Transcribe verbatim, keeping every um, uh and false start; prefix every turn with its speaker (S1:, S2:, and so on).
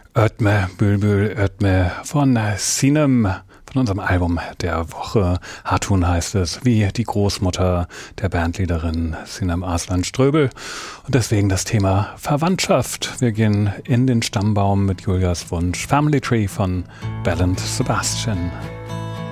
S1: Ötme, Bülbül, Ötme von Sinem, von unserem Album der Woche. Hatun heißt es, wie die Großmutter der Bandleaderin Sinem Arslan Ströbel. Und deswegen das Thema Verwandtschaft. Wir gehen in den Stammbaum mit Julias Wunsch Family Tree von Bell and Sebastian.